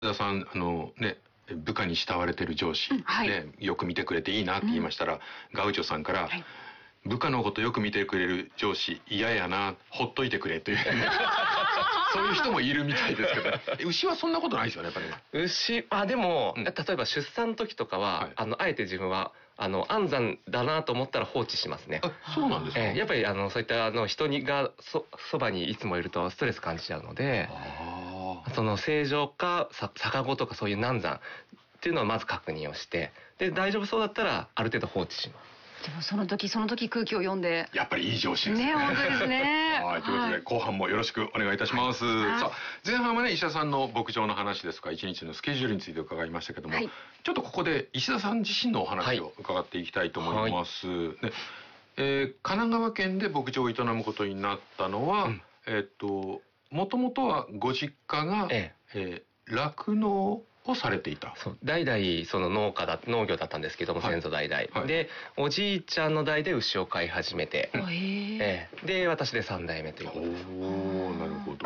田さん、部下に慕われてる上司、 はいね、よく見てくれていいなって言いましたら、ガウチョさんから、 はい部下のことよく見てくれる上司嫌やな、ほっといてくれというそういう人もいるみたいですけど、牛はそんなことないですよね、やっぱりね。 牛、でも、例えば出産の時とかは、あえて自分は、安産だなと思ったら放置しますね。 そうなんですか。 やっぱり、そういった人がそばにいつもいるとストレス感じちゃうので、その正常か、逆子とかそういう難産っていうのをまず確認をして、で、大丈夫そうだったら、ある程度放置します。 でもその時空気を読んで。 やっぱりいい上司ですね。 ね、本当ですね。 はい、ということで、後半もよろしくお願いいたします。さあ、前半はね、石田さんの牧場の話ですとか、一日のスケジュールについて伺いましたけども、ちょっとここで石田さん自身のお話を伺っていきたいと思います。ね、神奈川県で牧場を営むことになったのは、もともとはご実家が、酪農をされていた。 そう、代々その農業だったんですけども、先祖代々、でおじいちゃんの代で牛を飼い始めて、で私で3代目ということです。 なるほど。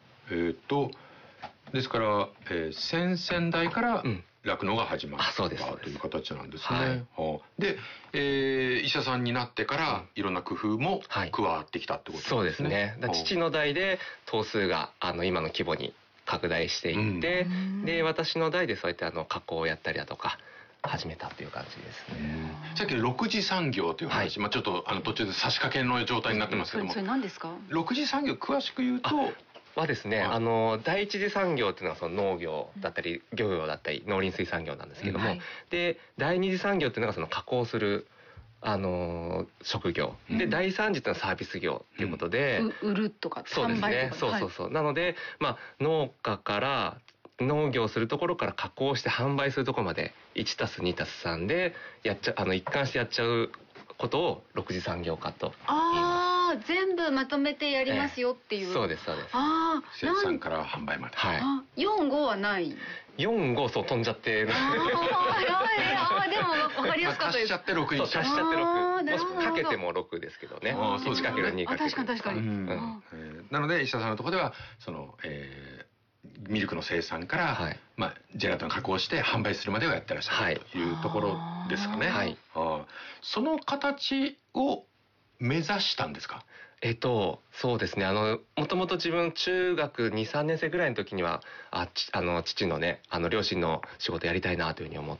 ですから、先々代から酪農が始まったという形なんですね。で、医者さんになってからいろんな工夫も加わってきたってことですね。 そうですね。父の代で頭数が今の規模に拡大していって、で私の代でそういった加工をやったりだとか始めたっていう感じですね。 さっき6次産業という話、ちょっと途中で差し掛けの状態になってますけども、 それ何ですか ？6次産業詳しく言うとはですね、第一次産業っていうのはその農業だったり漁業だったり農林水産業なんですけども、で第二次産業っていうのがその加工する職業で、第三次っていうのはサービス業っていうことで、 売るとかそうですね、そうなので、農家から農業するところから加工して販売するところまで 1+2+3 で一貫してやっちゃうことを6次産業化と。 全部まとめてやりますよっていう。 そうです。 生産から販売まで。 4、5はない。 4、5そう飛んじゃってる。 でも分かりやすかったです。 足しちゃって6に。 足しちゃって6。もしかけても6ですけどね。1×2×。 確かに。 なので石田さんのところではそのミルクの生産からジェラートの加工して販売するまでをやってらっしゃるというところですかね。その形を目指したんですか？ そうですね。もともと自分中学2、3年生ぐらいの時には父のね両親の仕事やりたいなというふうに思って、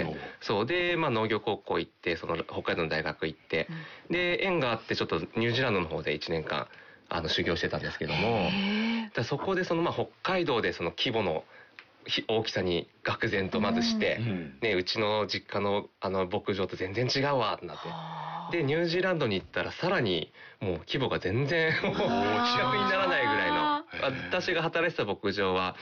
そうで農業高校行って、その北海道の大学行って、で縁があってちょっとニュージーランドの方で1年間修行してたんですけども、そこでその北海道でその規模の大きさに愕然とまずして、うちの実家の牧場と全然違うわってなって、でニュージーランドに行ったらさらにもう規模が全然比較にならないぐらいの、私が働いてた牧場は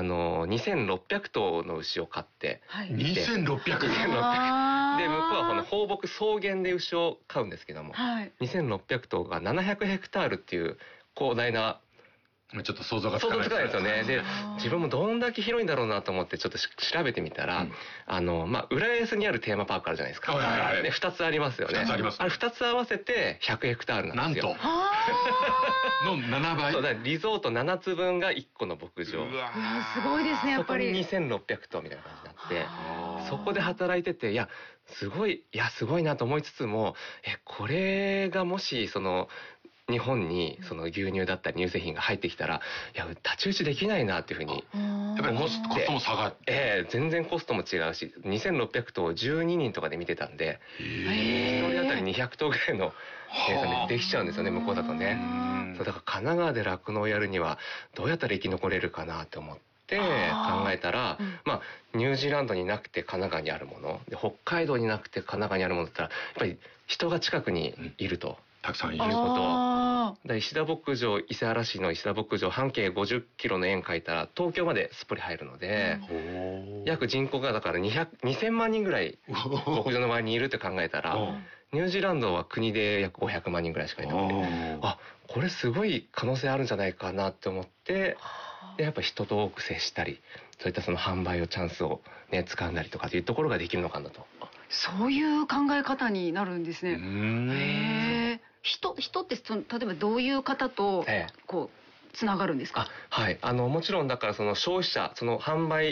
2600頭の牛を飼っていて、 2600 で向こうはこの放牧草原で牛を飼うんですけども、2600頭が700ヘクタールっていう広大な、 ちょっと想像がつかないですよね。で、自分もどんだけ広いんだろうなと思ってちょっと調べてみたら、浦安にあるテーマパークあるじゃないですか。で、2つありますよね。あれ2つ合わせて100ヘクタールなんですよ。 の7倍。 そうだ、リゾート7つ分が1個の牧場。 すごいですね、やっぱり。 そこに2600頭みたいな感じになって、そこで働いてて、すごいなと思いつつも、これがもし日本にその牛乳だったり乳製品が入ってきたら、太刀打ちできないなっていうふうにやっぱりコストも下がって、 全然コストも違うし、2600頭を12人とかで見てたんで、1人当たり200頭ぐらいの生産でできちゃうんですよね、向こうだとね。そうだから神奈川で酪農をやるにはどうやったら生き残れるかなと思って考えたら、ニュージーランドになくて神奈川にあるもので、北海道になくて神奈川にあるものだったら、やっぱり人が近くにいると。 たくさんいること。石田牧場、伊勢原市の石田牧場、半径50キロの円描いたら東京まですっぽり入るので、約人口がだから2000万人ぐらい牧場の周りにいるって考えたら、ニュージーランドは国で約500万人ぐらいしかいなくて、これすごい可能性あるんじゃないかなって思って、でやっぱ人と多く接したり、そういったその販売をチャンスをね掴んだりとかというところができるのかなと。 そういう考え方になるんですね。人って例えばどういう方とつながるんですか？ はい、もちろんだからその消費者、その販売